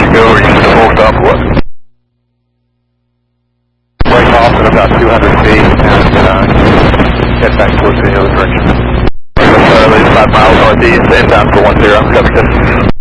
let you go, or you just full stop or what? Break off at about 200 feet and head back towards the other direction. 5 miles northeast, inbound for 10, copy this.